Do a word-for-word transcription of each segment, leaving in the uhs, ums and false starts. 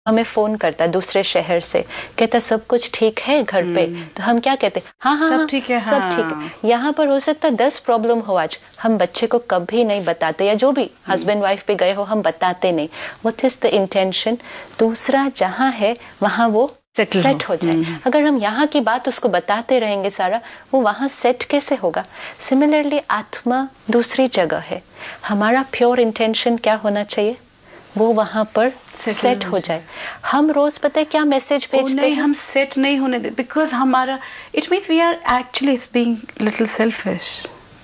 हमें फोन करता है दूसरे शहर से, कहता सब कुछ ठीक है घर पे, तो हम क्या कहते हैं, हाँ हाँ सब ठीक है, सब हाँ। ठीक है। यहाँ पर हो सकता है दस प्रॉब्लम हो आज, हम बच्चे को कभी नहीं बताते, या जो भी हस्बैंड वाइफ पे गए हो हम बताते नहीं। व्हाट इज द इंटेंशन, दूसरा जहाँ है वहाँ वो सेटल सेट हो, हो जाए। अगर हम यहाँ की बात उसको बताते रहेंगे सारा, वो वहाँ सेट कैसे होगा। सिमिलरली आत्मा दूसरी जगह है, हमारा प्योर इंटेंशन क्या होना चाहिए, वो वहाँ पर सेट हो जाए। हम रोज पता है क्या मैसेज भेजते नहीं, हैं, हम सेट नहीं होने दे, बिकॉज हमारा it means we are actually being little selfish.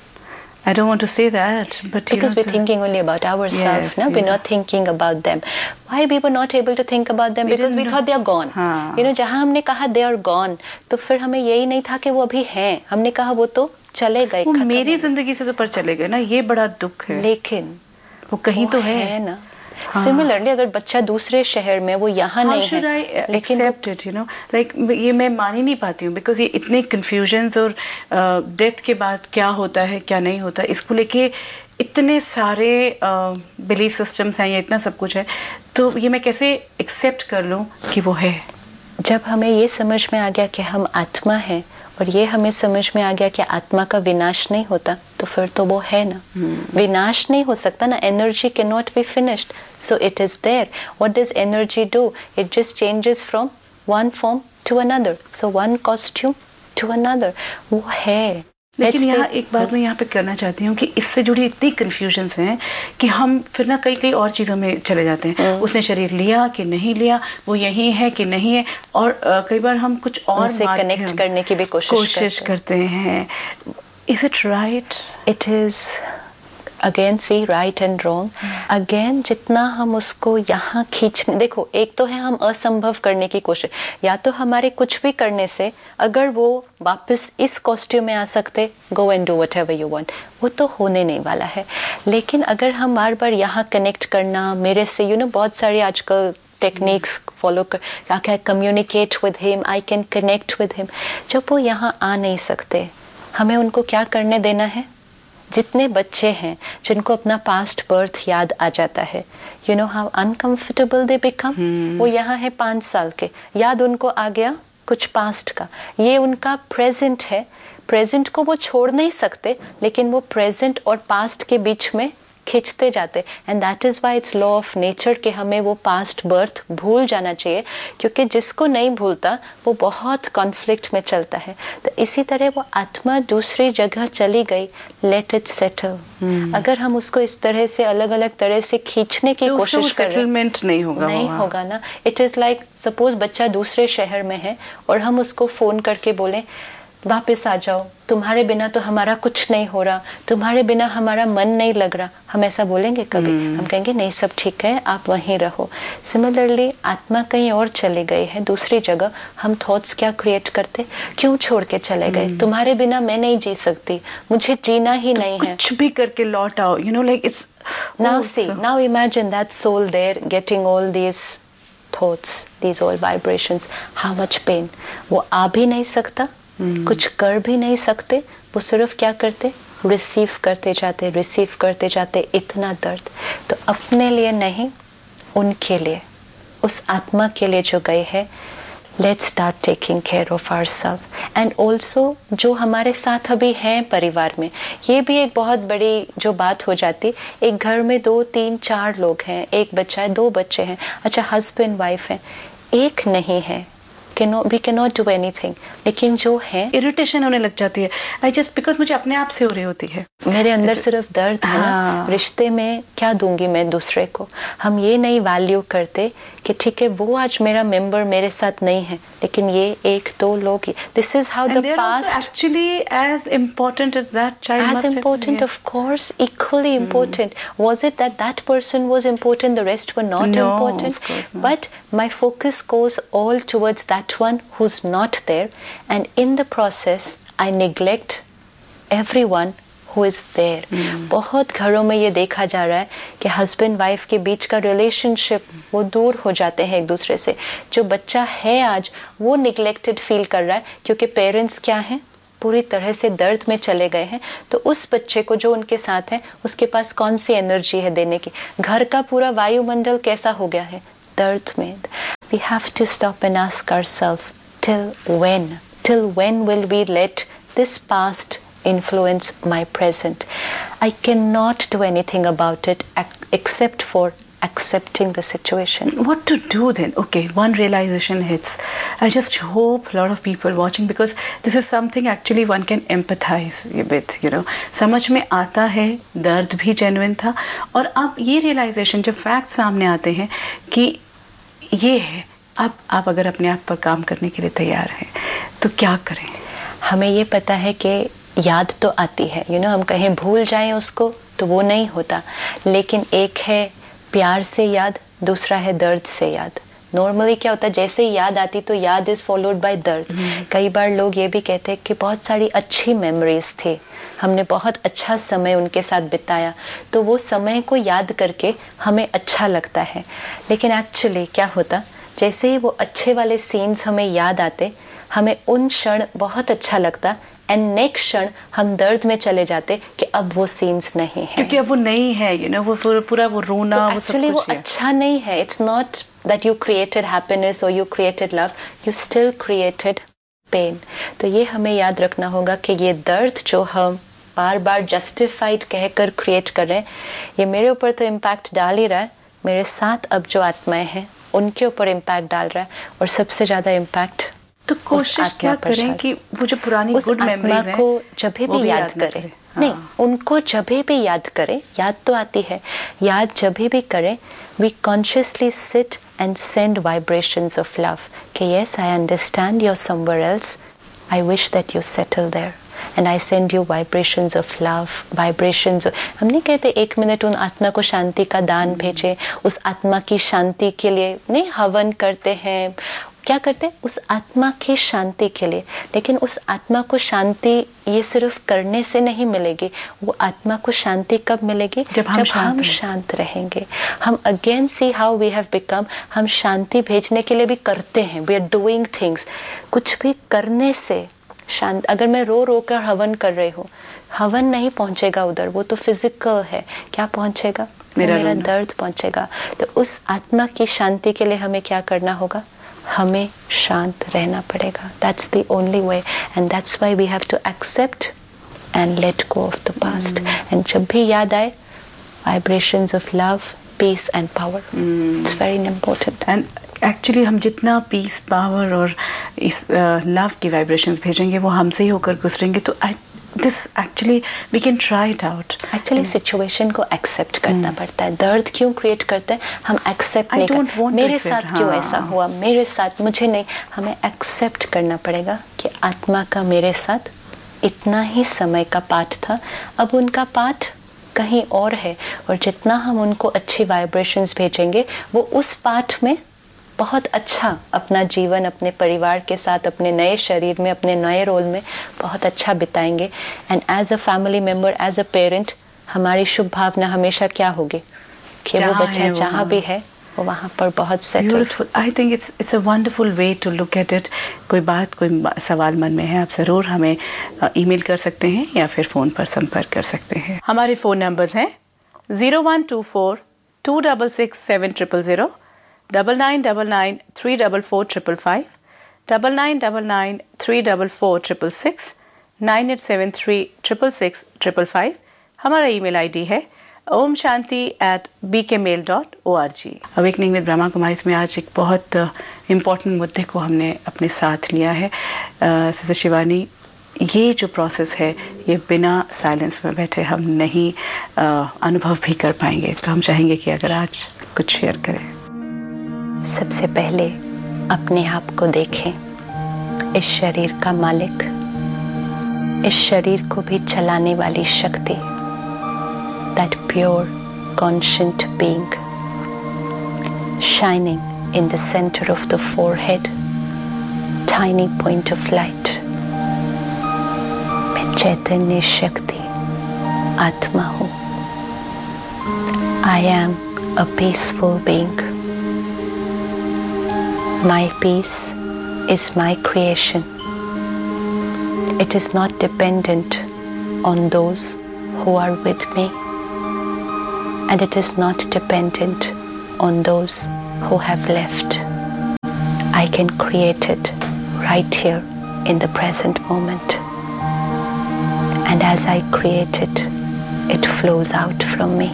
I don't want to say that, but because you know, we're thinking only about ourselves. yes, No, yeah. we're not thinking about them. Why we were not able to think about them? We Because we didn't thought they are gone. हाँ. You know, जहाँ हमने कहा they are gone, तो फिर हमें यही नहीं था कि वो अभी हैं, हमने कहा वो तो चले गए, वो खत्म मेरी हो गए। जिंदगी से तो पर चले गए ना, ये बड़ा दुख है। लेकिन वो कहीं वो तो है, है ना। सिमिलरली अगर बच्चा दूसरे शहर में, वो यहाँ How नहीं should है, I लेकिन accept it, you know? Like ये मैं मान ही नहीं पाती हूँ, बिकॉज ये इतने कंफ्यूजन्स और डेथ के बाद क्या होता है क्या नहीं होता, इसको लेके इतने सारे बिलीफ सिस्टम्स हैं या इतना सब कुछ है, तो ये मैं कैसे एक्सेप्ट कर लूँ कि वो है। जब हमें ये समझ में आ गया कि हम आत्मा हैं, और ये हमें समझ में आ गया कि आत्मा का विनाश नहीं होता, तो फिर तो वो है ना। hmm. विनाश नहीं हो सकता ना, energy can not be finished, so it is there. What does energy do, it just changes from one form to another, so one costume to another, वो है। लेकिन यहाँ एक बात मैं यहाँ पे करना चाहती हूँ कि इससे जुड़ी इतनी कंफ्यूजन्स हैं कि हम फिर ना कई कई और चीज़ों में चले जाते हैं। उसने शरीर लिया कि नहीं लिया, वो यही है कि नहीं है, और uh, कई बार हम कुछ और से कनेक्ट करने की भी कोशिश कोशिश करते हैं। Is it right? It is again C right and wrong. Again जितना हम उसको यहाँ खींचने, देखो एक तो है हम असंभव करने की कोशिश, या तो हमारे कुछ भी करने से अगर वो वापस इस कॉस्ट्यूम में आ सकते, go and do whatever you want, वो तो होने नहीं वाला है। लेकिन अगर हम बार बार यहाँ कनेक्ट करना, मेरे से यू you नो know, बहुत सारे आजकल टेक्निक्स फॉलो कर, क्या communicate with him, I can connect with him, जब वो यहाँ आ नहीं सकते, हमें उनको क्या करने देना है। जितने बच्चे हैं जिनको अपना पास्ट बर्थ याद आ जाता है, you know how uncomfortable they become, वो यहाँ है पाँच साल के, याद उनको आ गया कुछ पास्ट का, ये उनका प्रेजेंट है, प्रेजेंट को वो छोड़ नहीं सकते, लेकिन वो प्रेजेंट और पास्ट के बीच में खींचते जाते, and that is why it's law of nature कि हमें वो पास्ट बर्थ भूल जाना चाहिए, क्योंकि जिसको नहीं भूलता वो बहुत कॉन्फ्लिक्ट में चलता है। तो इसी तरह वो आत्मा दूसरी जगह चली गई, लेट इट सेटल। अगर हम उसको इस तरह से अलग अलग तरह से खींचने की तो कोशिश कर रहे हैं, नहीं होगा, नहीं होगा ना। इट इज लाइक सपोज बच्चा दूसरे शहर में है और हम उसको फोन करके बोले वापस आ जाओ, तुम्हारे बिना तो हमारा कुछ नहीं हो रहा, तुम्हारे बिना हमारा मन नहीं लग रहा, हम ऐसा बोलेंगे कभी? hmm. हम कहेंगे नहीं सब ठीक है, आप वहीं रहो। सिमिलरली आत्मा कहीं और चले गए हैं दूसरी जगह, हम थॉट्स क्या क्रिएट करते, क्यों छोड़ के चले गए, hmm. तुम्हारे बिना मैं नहीं जी सकती, मुझे जीना ही तो नहीं है, कुछ भी करके लौट आओ, you know like it's now see now imagine that soul there getting all these thoughts, these all vibrations, how much pain. वो आ भी नहीं सकता, Hmm. कुछ कर भी नहीं सकते, वो सिर्फ क्या करते, रिसीव करते जाते, रिसीव करते जाते, इतना दर्द। तो अपने लिए नहीं, उनके लिए, उस आत्मा के लिए जो गए हैं, let's start taking care of ourselves. And also जो हमारे साथ अभी हैं परिवार में, ये भी एक बहुत बड़ी जो बात हो जाती, एक घर में दो तीन चार लोग हैं, एक बच्चा है, दो बच्चे हैं, अच्छा हस्बैंड वाइफ हैं, एक नहीं है, we cannot do anything, लेकिन जो है इरिटेशन होने लग जाती है, आई जस्ट बिकॉज मुझे अपने आप से हो रही होती है, मेरे अंदर सिर्फ दर्द है ना, रिश्ते में क्या दूंगी मैं दूसरे को। हम ये नहीं वैल्यू करते कि ठीक है वो आज मेरा मेंबर मेरे साथ नहीं है, लेकिन ये एक दो लोग, this is how the past actually as important as that child, as important of course, equally important. Was it that that person was important, the rest were not no, important? Of course not. But my focus goes all towards that one who's not there, and in the process I neglect everyone who is there. hmm. बहुत घरों में ये देखा जा रहा है कि husband wife के बीच का रिलेशनशिप वो दूर हो जाते हैं एक दूसरे से। जो बच्चा है आज वो निगलेक्टेड फील कर रहा है, क्योंकि पेरेंट्स क्या हैं, पूरी तरह से दर्द में चले गए हैं। तो उस बच्चे को जो उनके साथ है, उसके पास कौन सी एनर्जी है देने की। घर का पूरा वायुमंडल कैसा हो गया है, दर्द में, we have to stop and ask ourselves, till when? Till when will we let this past influence my present? I cannot do anything about it except for accepting the situation. What to do then? Okay, one realization hits. I just hope a lot of people watching, because this is something actually one can empathize with, you know. समझ में आता है, दर्द भी genuine था, और अब ये realization जब facts सामने आते हैं कि ये है, अब आप अगर अपने आप पर काम करने के लिए तैयार हैं तो क्या करें? हमें ये पता है कि याद तो आती है, you know, हम कहीं भूल जाएं उसको तो वो नहीं होता, लेकिन एक है प्यार से याद, दूसरा है दर्द से याद। नॉर्मली क्या होता है, जैसे ही याद आती तो याद इज फॉलोड बाय दर्द। hmm. कई बार लोग ये भी कहते हैं कि बहुत सारी अच्छी मेमोरीज थी, हमने बहुत अच्छा समय उनके साथ बिताया, तो वो समय को याद करके हमें अच्छा लगता है। लेकिन एक्चुअली क्या होता, जैसे ही वो अच्छे वाले सीन्स हमें याद आते, हमें उन क्षण बहुत अच्छा लगता, एंड नेक्स्ट क्षण हम दर्द में चले जाते कि अब वो सीन्स नहीं है, क्योंकि अब वो नहीं है, यू नो, वो पूरा वो रोना, तो एक्चुअली वो, वो अच्छा नहीं है। It's not that you created happiness और you created love, you still created pen. तो ये हमें याद रखना होगा कि ये दर्द जो हम बार बार जस्टिफाइड कहकर क्रिएट कर रहे हैं, ये मेरे ऊपर तो इम्पैक्ट डाल ही रहा है, मेरे साथ अब जो आत्माएं हैं उनके ऊपर इम्पैक्ट डाल रहा है, और सबसे ज्यादा इम्पैक्ट तो कोशिश क्या करें कि वो जो पुरानी गुड मेमोरीज हैं को जब भी, भी याद करें। हाँ। नहीं, उनको जब भी याद करें, याद तो आती है, याद जब भी करें, we consciously sit and send vibrations of love कि yes I understand you are somewhere else, I wish that you settle there, and I send you vibrations of love, vibrations. हम नहीं कहते एक मिनट उन आत्मा को शांति का दान भेजें, उस आत्मा की शांति के लिए नहीं हवन करते हैं, क्या करते हैं उस आत्मा की शांति के लिए, लेकिन उस आत्मा को शांति ये सिर्फ करने से नहीं मिलेगी, वो आत्मा को शांति कब मिलेगी, जब हम, जब शांत, हम शांत रहेंगे। हम again see how we have become, हम शांति भेजने के लिए भी करते हैं, वी आर डूइंग थिंग्स, कुछ भी करने से शांत। अगर मैं रो रो कर हवन कर रही हूँ, हवन नहीं पहुंचेगा उधर, वो तो फिजिकल है, क्या पहुंचेगा, मेरा, मेरा दर्द पहुंचेगा। तो उस आत्मा की शांति के लिए हमें क्या करना होगा, हमें शांत रहना पड़ेगा। That's the only way, and that's why we have to accept and let go of the past. Mm. And जब भी याद आए, vibrations of love, peace and power. Mm. It's very important. And actually हम जितना peace, power और इस uh, love की vibrations भेजेंगे, वो हमसे ही होकर गुजरेंगे, तो I this actually we can try it out. Actually mm. situation को accept करना mm. पड़ता है। दर्द क्यों create करते हैं, हम accept नहीं करते, मेरे साथ accept, क्यों हाँ. ऐसा हुआ, मेरे साथ, मुझे नहीं, हमें accept करना पड़ेगा कि आत्मा का मेरे साथ इतना ही समय का पाठ था, अब उनका पाठ कहीं और है, और जितना हम उनको अच्छी वाइब्रेशंस भेजेंगे, वो उस पाठ में बहुत अच्छा अपना जीवन अपने परिवार के साथ, अपने नए शरीर में, अपने नए रोल में बहुत अच्छा बिताएंगे। And as a family member, as a parent, हमारी शुभ भावना हमेशा क्या होगी कि वो बच्चा जहाँ भी है वो वहाँ पर बहुत settled. I think it's it's a wonderful way to look at it. कोई बात, कोई सवाल मन में है, आप ज़रूर हमें ईमेल कर सकते हैं या फिर फ़ोन पर संपर्क कर सकते हैं। हमारे फ़ोन नंबर्स हैं zero one two four to double six seven triple zero, double nine double nine three double four triple five, double nine double nine three double four triple six, nine eight seven three triple six triple five. हमारा email ID है Om Shanti eight B के mail dot O R G. Awakening with Brahma Kumari में आज एक बहुत important मुद्दे को हमने अपने साथ लिया है। सिस्टर शिवानी, ये जो प्रोसेस है ये बिना साइलेंस में बैठे हम नहीं uh, अनुभव भी कर पाएंगे, तो हम चाहेंगे कि अगर आज कुछ शेयर करें। सबसे पहले अपने आप को देखें, इस शरीर का मालिक, इस शरीर को भी चलाने वाली शक्ति, that pure conscient being shining in the center of the forehead, tiny point of light। मैं चैतन्य शक्ति आत्मा हूँ। I am a peaceful being। My peace is my creation. It is not dependent on those who are with me, and it is not dependent on those who have left. I can create it right here in the present moment. And as I create it, it flows out from me.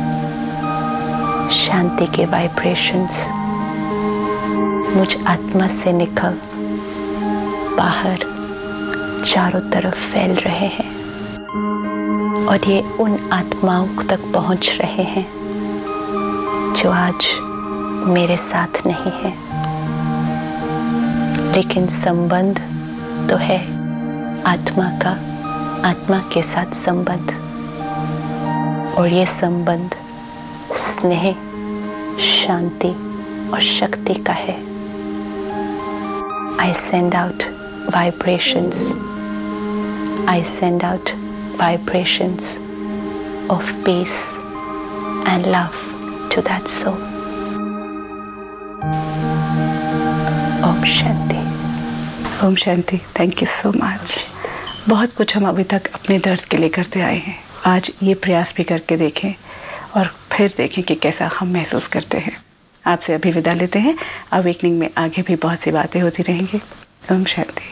शांति के vibrations मुझ आत्मा से निकल बाहर चारों तरफ फैल रहे हैं और ये उन आत्माओं तक पहुंच रहे हैं जो आज मेरे साथ नहीं है, लेकिन संबंध तो है आत्मा का आत्मा के साथ संबंध, और ये संबंध स्नेह, शांति और शक्ति का है. I send out vibrations. I send out vibrations of peace and love to that soul. Om Shanti. Om Shanti. Thank you so much. बहुत कुछ हम अभी तक अपने दर्द के लिए करते आए हैं. आज ये प्रयास भी करके देखें और फिर देखें कि कैसा हम महसूस करते हैं. आपसे अभी विदा लेते हैं. अवेकनिंग में आगे भी बहुत सी बातें होती रहेंगी. ओम शांति.